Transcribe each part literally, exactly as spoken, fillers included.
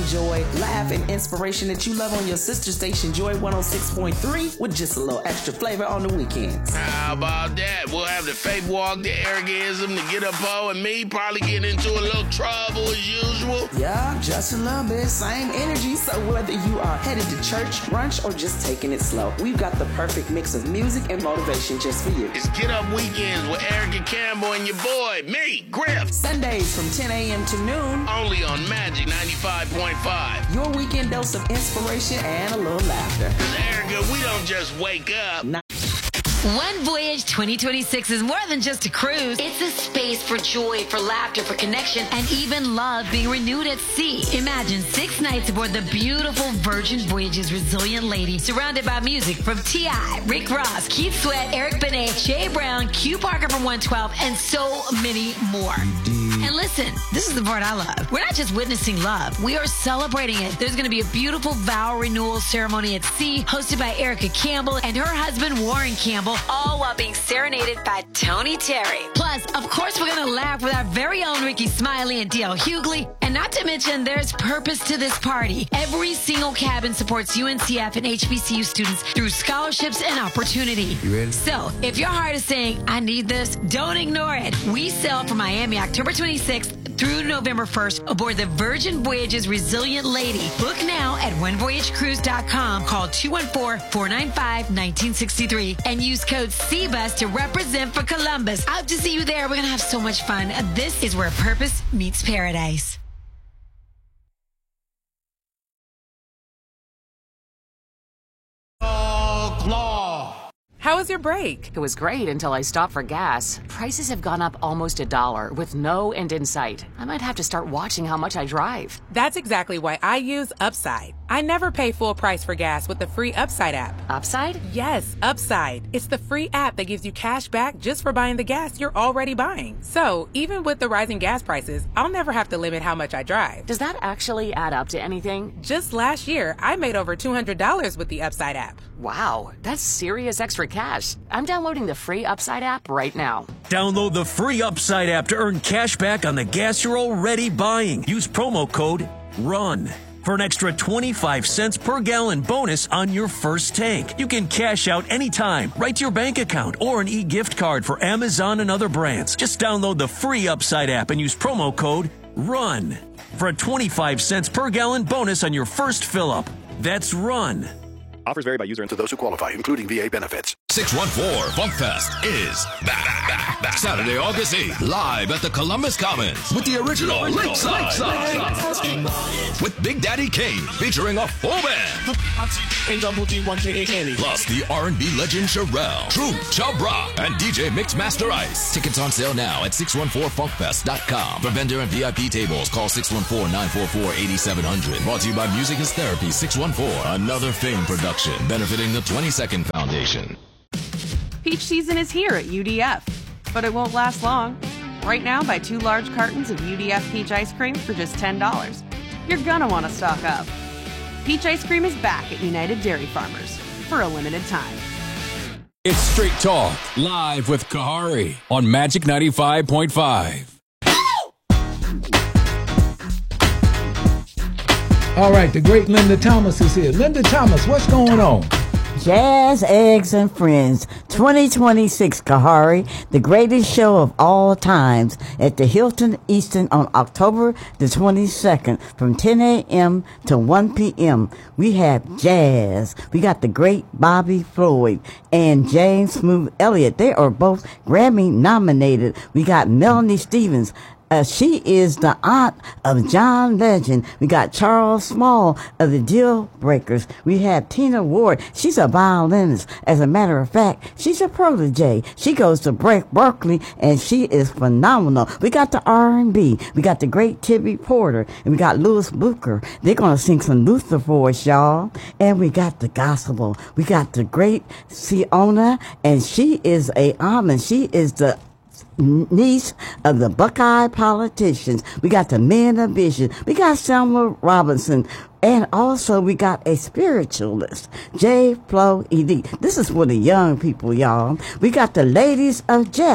joy, laugh, and inspiration that you love on your sister station, Joy one oh six point three, with just a little extra flavor on the weekends. How about that? We'll have the faith walk, the arrogism, the get up all, and me probably get into a little trouble as usual. Yeah, just a little bit. Same energy. So whether you are headed to church, brunch, or just taking it slow, we've got the perfect mix of music and motivation just for you. It's Get Up Weekends with Erica Campbell and your boy, me, Griff. Sundays from ten a.m. to noon. Only on Magic ninety-five point five. Your weekend dose of inspiration and a little laughter. Because Erica, we don't just wake up. Not- One Voyage twenty twenty-six is more than just a cruise. It's a space for joy, for laughter, for connection, and even love being renewed at sea. Imagine six nights aboard the beautiful Virgin Voyages Resilient Lady, surrounded by music from T I, Rick Ross, Keith Sweat, Eric Benet, Jay Brown, Q Parker from one twelve, and so many more. And listen, this is the part I love. We're not just witnessing love. We are celebrating it. There's going to be a beautiful vow renewal ceremony at sea hosted by Erica Campbell and her husband, Warren Campbell, all while being serenaded by Tony Terry. Plus, of course, we're going to laugh with our very own Ricky Smiley and D L Hughley. And not to mention, there's purpose to this party. Every single cabin supports U N C F and H B C U students through scholarships and opportunity. You ready? So, if your heart is saying, I need this, don't ignore it. We sail from Miami October twenty-sixth through November first aboard the Virgin Voyages Resilient Lady. Book now at one voyage cruise dot com. Call two one four, four nine five, one nine six three and use code C bus to represent for Columbus. I hope to see you there. We're going to have so much fun. This is where purpose meets paradise. How was your break? It was great until I stopped for gas. Prices have gone up almost a dollar with no end in sight. I might have to start watching how much I drive. That's exactly why I use Upside. I never pay full price for gas with the free Upside app. Upside? Yes, Upside. It's the free app that gives you cash back just for buying the gas you're already buying. So, even with the rising gas prices, I'll never have to limit how much I drive. Does that actually add up to anything? Just last year, I made over two hundred dollars with the Upside app. Wow, that's serious extra cash. I'm downloading the free Upside app right now. Download the free Upside app to earn cash back on the gas you're already buying. Use promo code RUN for an extra twenty-five cents per gallon bonus on your first tank. You can cash out anytime, right to your bank account, or an e-gift card for Amazon and other brands. Just download the free Upside app and use promo code RUN for a twenty-five cents per gallon bonus on your first fill-up. That's RUN. Offers vary by user and to those who qualify, including V A benefits. six one four Funk Fest is back, back, back. Saturday, August eighth, live at the Columbus Commons with the original Lakeside. Lakeside. With Big Daddy Kane featuring a full band. Plus the R and B legend Sherelle, True, Chubb Rock, and D J Mixmaster Ice. Tickets on sale now at six one four funk fest dot com. For vendor and V I P tables, call six one four, nine four four, eight seven zero zero. Brought to you by Music is Therapy six one four, another fame production benefiting the twenty-second Foundation. Peach season is here at U D F, but it won't last long. Right now, buy two large cartons of U D F peach ice cream for just ten dollars. You're gonna want to stock up. Peach ice cream is back at United Dairy Farmers for a limited time. It's Straight Talk, live with Kahari on Magic ninety-five point five. All right, the great Linda Thomas is here. Linda Thomas, what's going on? Jazz, Eggs, and Friends twenty twenty-six, Kahari, the greatest show of all times at the Hilton Easton on October the twenty-second from ten a.m. to one p.m. We have jazz. We got the great Bobby Floyd and James Smooth Elliott. They are both Grammy nominated. We got Melanie Stevens. Uh, she is the aunt of John Legend. We got Charles Small of the Deal Breakers. We have Tina Ward. She's a violinist. As a matter of fact, she's a protege. She goes to Ber- Berkeley, and she is phenomenal. We got the R and B. We got the great Tibby Porter, and we got Louis Booker. They're going to sing some Luther for us, y'all. And we got the gospel. We got the great Fiona, and she is a almond. She is the niece of the Buckeye politicians. We got the men of vision. We got Selma Robinson. And also we got a spiritualist, J. Flo Elite. This is for the young people, y'all. We got the ladies of Jeff.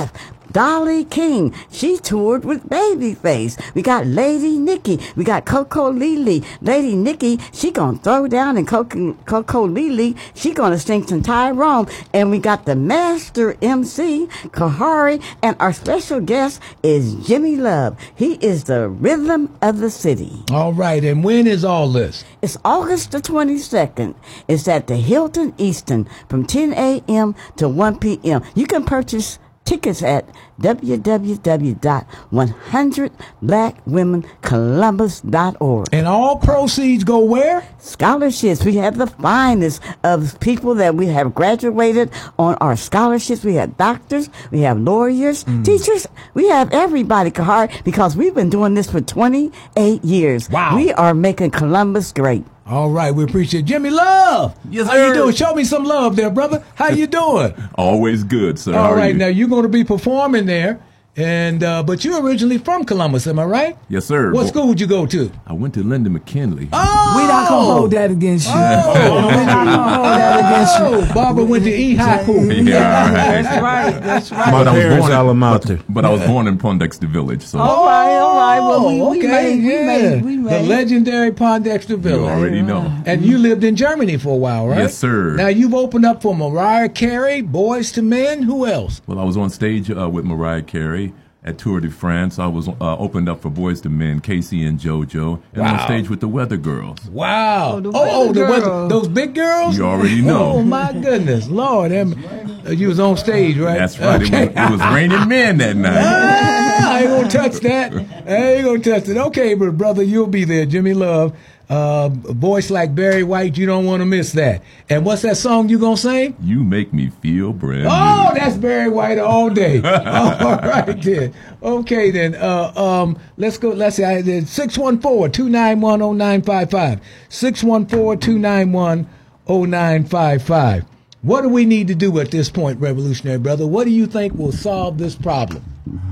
Dolly King. She toured with Babyface. We got Lady Nikki. We got Coco Lele. Lady Nikki, she gonna throw down, and Coco, Coco Lele, she gonna sing some Tyrone. And we got the master M C, Kahari, and our special guest is Jimmy Love. He is the rhythm of the city. All right, and when is all this? It's August the twenty-second. It's at the Hilton Easton from ten a.m. to one p.m. You can purchase tickets at w w w dot one hundred black women columbus dot org. And all proceeds go where? Scholarships. We have the finest of people that we have graduated on our scholarships. We have doctors, we have lawyers, mm. teachers, we have everybody, Kahar, because we've been doing this for twenty-eight years. Wow. We are making Columbus great. All right, we appreciate it. Jimmy Love. Yes, How sir. you doing? Show me some love there, brother. How you doing? Always good, sir. All How are right, you? now you're going to be performing there, and uh, but you're originally from Columbus, am I right? Yes, sir. What school did you go to? I went to Linda McKinley. Oh, we not gonna hold that against you. Oh, we not gonna hold that against you. Oh, Barbara went to E High School. Yeah, all right. That's right. That's right. But I was parents' born alma in, mater. but, but I was born in Pondexter Village. So All right, all right. Well, we, we okay, made, we yeah. made, we the made. legendary Pondexter Village. you already know. And you lived in Germany for a while, right? Yes, sir. Now you've opened up for Mariah Carey, Boys to Men. Who else? Well, I was on stage uh, with Mariah Carey at Tour de France. I was uh, opened up for Boys to Men, Casey and JoJo, and Wow. on stage with the Weather Girls. Wow. Oh, the oh, oh, weather the weather, girls. those big girls? You already know. Oh, my goodness. Lord, them, uh, you was on stage, right? That's right. Okay. It, was, it was raining men that night. Ah, I ain't gonna touch that. I ain't gonna touch it. Okay, but brother, you'll be there. Jimmy Love, uh, a voice like Barry White. You don't want to miss that. And what's that song you gonna sing? You make me feel brand Oh, new. that's Barry White all day. All right then. Okay then. Uh, um, let's go. Let's see. six one four, two nine one, oh nine five five. six one four, two nine one, oh nine five five. What do we need to do at this point, Revolutionary Brother? What do you think will solve this problem?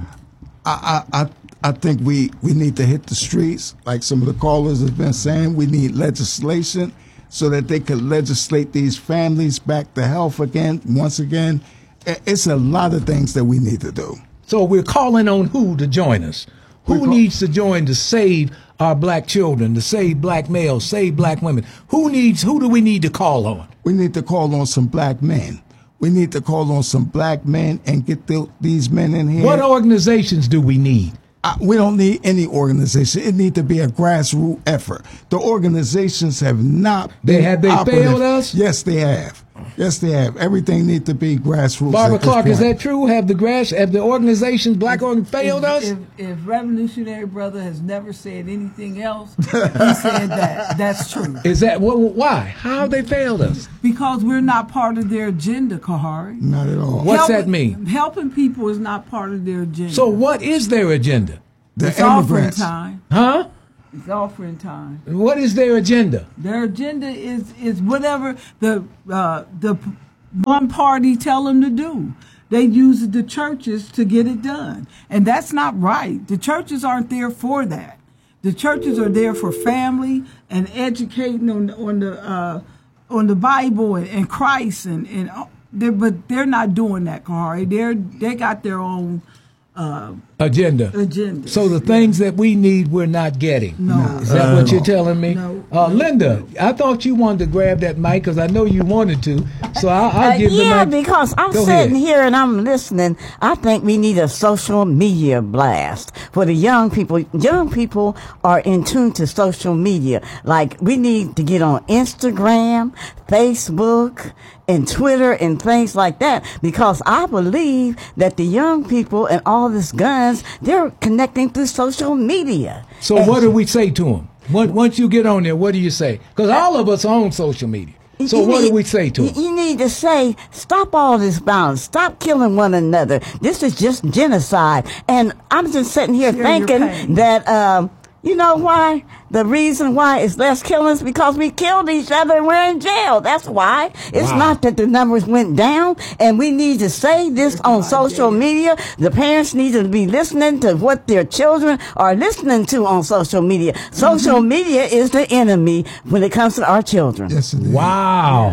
I, I, I I think we, we need to hit the streets, like some of the callers have been saying. We need legislation so that they can legislate these families back to health again, once again. It's a lot of things that we need to do. So we're calling on who to join us? Who needs to join to save our black children, to save black males, save black women? Who needs, who do we need to call on? We need to call on some black men. We need to call on some black men and get the, these men in here. What organizations do we need? Uh, we don't need any organization. It needs to be a grassroots effort. The organizations have not They been have they operative. failed us? Yes, they have. Yes, they have. Everything needs to be grassroots. Barbara at this Clark, is point. that true? Have the grass, have the organizations, black org, failed if, us? If, if Revolutionary Brother has never said anything else, he said that. That's true. Is that wh- wh- why? How have they failed us? Because we're not part of their agenda, Kahari. Not at all. What's Helping- that mean? Helping people is not part of their agenda. So what is their agenda? The it's offering immigrants. time. Huh? It's offering time. What is their agenda? Their agenda is is whatever the uh, the p- one party tell them to do. They use the churches to get it done, and that's not right. The churches aren't there for that. The churches are there for family and educating on on the uh, on the Bible and, and Christ, and and uh, they're, but they're not doing that, Kahari. They're they got their own. Uh, Agenda. Agenda. So the things that we need, we're not getting. No. Is that Uh, what you're no. telling me? No. Uh, Linda, I thought you wanted to grab that mic because I know you wanted to. So I'll, I'll Uh, give yeah, the mic. because I'm Go sitting ahead. here and I'm listening. I think we need a social media blast for the young people. Young people are in tune to social media. Like, we need to get on Instagram, Facebook, and Twitter and things like that, because I believe that the young people and all this guns, they're connecting through social media. So And- what do we say to them? Once once you get on there, what do you say? Because all of us are on social media. So You what need- do we say to you- them? You need to say, stop all this violence. Stop killing one another. This is just genocide. And I'm just sitting here Share your thinking pain. that, um, you know why? The reason why it's less killings because we killed each other and we're in jail. That's why. It's Wow. not that the numbers went down, and we need to say this on social media. The parents need to be listening to what their children are listening to on social media. Social media is the enemy when it comes to our children. Yes, it is. Wow. Yes.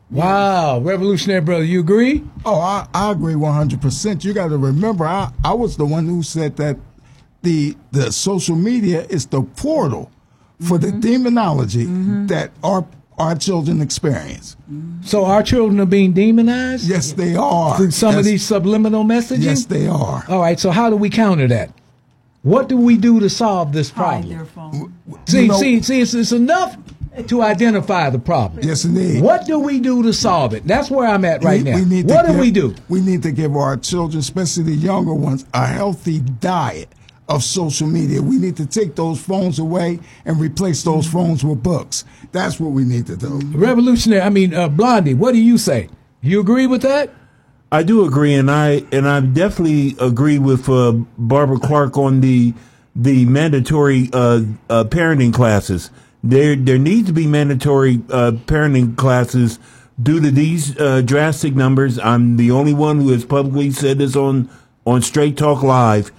Wow, Revolutionary Brother, you agree? Oh, I, I agree one hundred percent. You got to remember, I, I was the one who said that the the social media is the portal for mm-hmm. the demonology mm-hmm. that our our children experience. So our children are being demonized? Yes, they are. Through some yes. of these subliminal messaging? Yes, they are. All right, so how do we counter that? What do we do to solve this problem? Hide their phone. See, You know- see, see, it's, it's enough to identify the problem. Yes, indeed. What do we do to solve it? That's where I'm at right we, now. we need What to do give, we do? We need to give our children, especially the younger ones, a healthy diet of social media. We need to take those phones away and replace those phones with books. That's what we need to do. Revolutionary, I mean, uh, Blondie, what do you say? You agree with that? I do agree, and I and I definitely agree with uh, Barbara Clark on the the mandatory uh, uh, parenting classes. There there needs to be mandatory uh, parenting classes due to these uh, drastic numbers. I'm the only one who has publicly said this on on Straight Talk Live.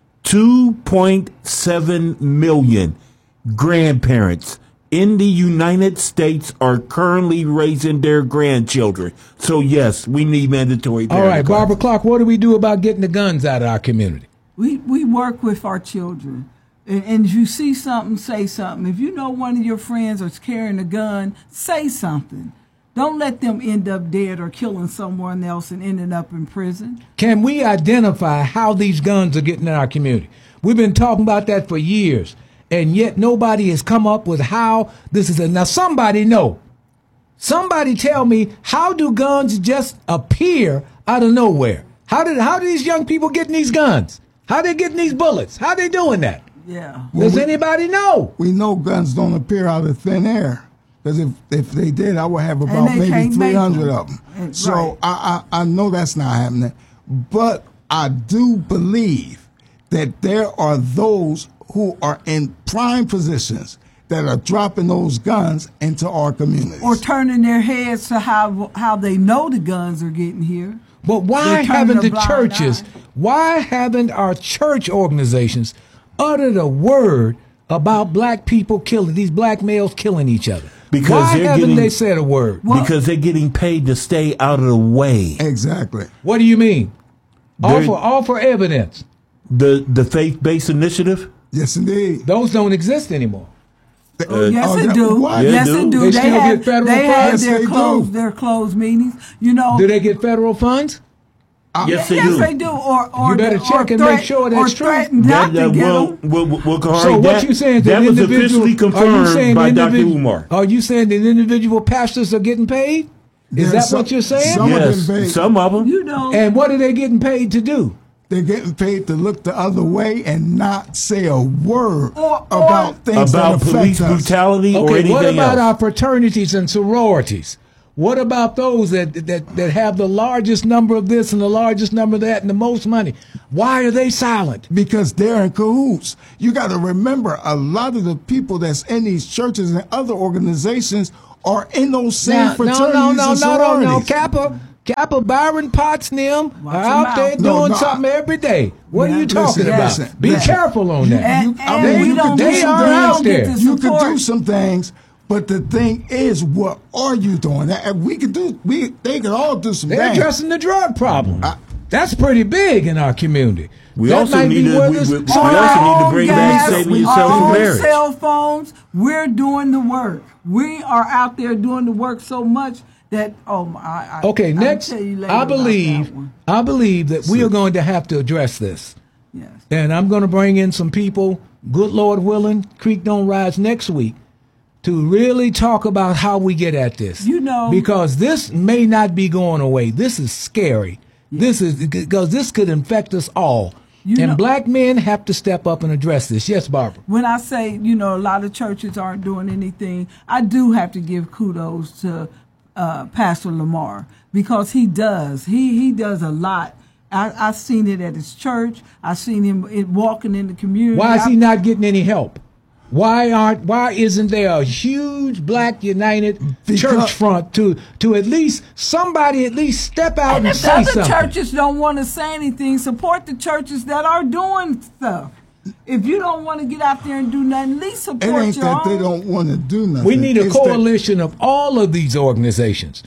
two point seven million grandparents in the United States are currently raising their grandchildren. So, yes, we need mandatory parenting All right, classes. Barbara Clark, what do we do about getting the guns out of our community? We we work with our children. And, and if you see something, say something. If you know one of your friends is carrying a gun, say something. Don't let them end up dead or killing someone else and ending up in prison. Can we identify how these guns are getting in our community? We've been talking about that for years, and yet nobody has come up with how this is. A, now, somebody know. Somebody tell me, how do guns just appear out of nowhere? How did how do these young people getting these guns? How they getting these bullets? How they doing that? Yeah. Does we, anybody know? We know guns don't appear out of thin air. Because if, if they did, I would have about maybe three hundred of them. And, so right. I, I, I know that's not happening. But I do believe that there are those who are in prime positions that are dropping those guns into our communities. Or turning their heads to how how they know the guns are getting here. But why They're turning haven't a the blind churches, eye. why haven't our church organizations uttered a word about black people killing, these black males killing each other? Because why they're haven't getting, they said a word? Because they're getting paid to stay out of the way. Exactly. What do you mean? They're- Offer, offer evidence. The the faith-based initiative? Yes, indeed. Those don't exist anymore. Oh, yes, oh, they that- do. what? Yeah, yes, they they do. do. They They, still have, get federal they have funds? their Yes, they closed, do. their closed meetings. You know. Do they get federal funds? Yes, they yes, do. they do. Or, or You better or check and threat- make sure or that's true. threaten That, not that, to get well, them. well, well, well, Kahari, So what that, you saying? Is that was individual- officially are you confirmed saying by Doctor individual- Umar. Are you saying that individual pastors are getting paid? Is Yeah, that some- what you're saying? some of Yes, them paid. some of them. You know. And what are they getting paid to do? They're getting paid to look the other way and not say a word Or- or- about things About that affect police us. brutality or Okay, anything what about else. our fraternities and sororities? What about those that, that, that have the largest number of this and the largest number of that and the most money? Why are they silent? Because they're in cahoots. You got to remember, a lot of the people that's in these churches and other organizations are in those same Now, no, fraternities no, no, and no, no, no. sororities. Kappa, Kappa, Byron Potts and them Watch are your out mouth. there No, doing no, something I- every day. What Yeah, are you talking listen, about? listen, Be listen. careful on that. And, I and mean, we you don't can get do they some- are we out don't get there. the You can support. do some things, but the thing is, what are you doing? That- We can do. We they can all do some They're things. addressing the drug problem. That's pretty big in our community. We That also might need be to- where we- this- we- we So also now- need to bring back gas, saving our yourself from own marriage. cell phones. We're doing the work. We are out there doing the work so much that oh my. I, I, Okay, I'll next, tell you later I about believe, that one. I believe that we are going to have to address this. Yes. And I'm going to bring in some people, good Lord willing, Creek Don't Rise next week, to really talk about how we get at this. You know- Because this may not be going away. This is scary. This is because this could infect us all. You and know- black men have to step up and address this. Yes, Barbara. When I say, you know, a lot of churches aren't doing anything, I do have to give kudos to uh, Pastor Lamar because he does. He he does a lot. I, I've seen it at his church. I've seen him it, walking in the community. Why is I- he not getting any help? Why aren't? Why isn't there a huge Black United Church front to to at least somebody at least step out and, And if say other something? churches don't want to say anything, support the churches that are doing stuff. If you don't want to get out there and do nothing, at least support It ain't your that own. they don't want to do nothing. We need a It's that- coalition of all of these organizations.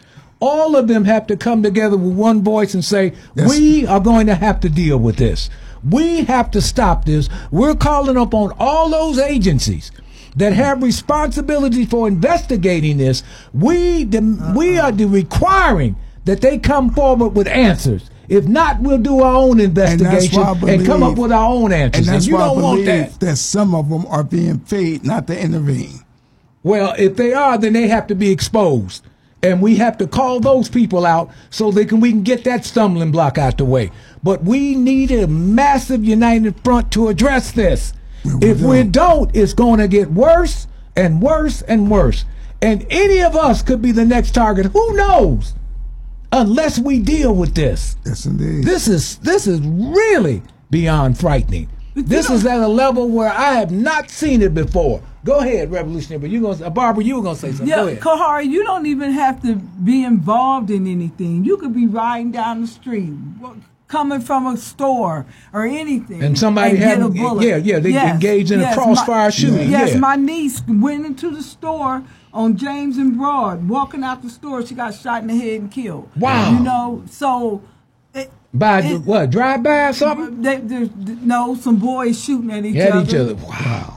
all of them have to come together with one voice and say, Yes. we are going to have to deal with this. We have to stop this. We're calling upon all those agencies that have responsibility for investigating this. We, the, uh-uh. we are the requiring that they come forward with answers. If not, we'll do our own investigation and, believe, and come up with our own answers. And, that's and you why don't I want believe that. that some of them are being paid not to intervene. Well, if they are, then they have to be exposed. And we have to call those people out so they can we can get that stumbling block out the way. But we need a massive united front to address this. Well, we if don't. we don't, it's going to get worse and worse and worse. And any of us could be the next target. Who knows? Unless we deal with this. Yes, indeed. This is this is really beyond frightening. This is at a level where I have not seen it before. Go ahead, Revolutionary. But you gonna, uh, Barbara, you were gonna say something. Yeah, Go ahead. Kahari, you don't even have to be involved in anything. You could be riding down the street, coming from a store or anything, and somebody and had get a bullet. Yeah, yeah, they yes, engaged in yes, a crossfire my, shooting. Yes, yeah. my niece went into the store on James and Broad. Walking out the store, she got shot in the head and killed. Wow. You know, so. It, By it, what? Drive by or something? They, they, they, no, some boys shooting at each at other. each other. Wow.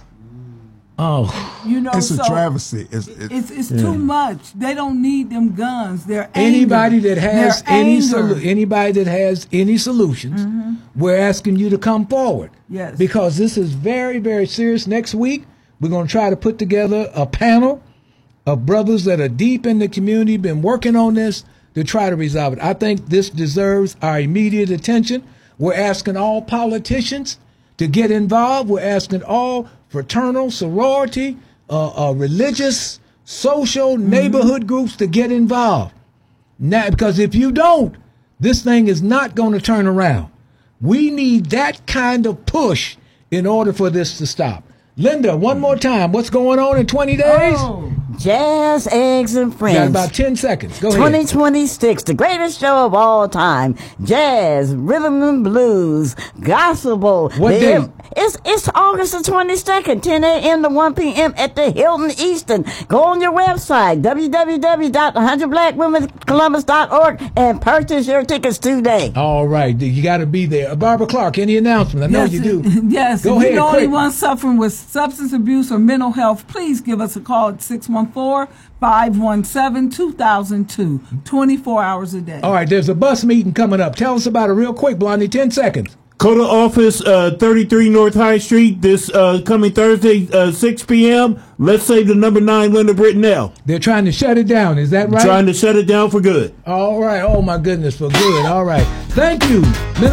Oh, you know, it's so a travesty. It's it's, it's, it's yeah. too much. They don't need them guns. They're anybody anger. that has They're any anger. solu- anybody that has any solutions, mm-hmm. we're asking you to come forward. Yes, because this is very very serious. Next week we're going to try to put together a panel of brothers that are deep in the community, been working on this to try to resolve it. I think this deserves our immediate attention. We're asking all politicians to get involved. We're asking all fraternal, sorority, uh, uh, religious, social, mm-hmm. neighborhood groups to get involved. Now, because if you don't, this thing is not going to turn around. We need that kind of push in order for this to stop. Linda, one more time. What's going on in twenty days? Oh. Jazz, Eggs, and Friends. Got about ten seconds. Go twenty ahead. twenty twenty-six, the greatest show of all time. Jazz, rhythm and blues, gospel. What the, day? It's it's August the twenty-second, ten a.m. to one p.m. at the Hilton Easton. Go on your website, w w w dot one hundred black women columbus dot org, and purchase your tickets today. All right. You got to be there. Barbara Clark, any announcement? I know yes, you do. Yes. Go if ahead, you know quick. anyone suffering with substance abuse or mental health, please give us a call at six one four, five one seven, two thousand two, twenty-four hours a day. All right, there's a bus meeting coming up. Tell us about it real quick, Blondie, ten seconds. Coda office, uh, thirty-three North High Street, this uh, coming Thursday, uh, six p.m. Let's save the number nine, Linda Brittenell. They're trying to shut it down, is that right? Trying to shut it down for good. All right, oh my goodness, for good. All right. Thank you.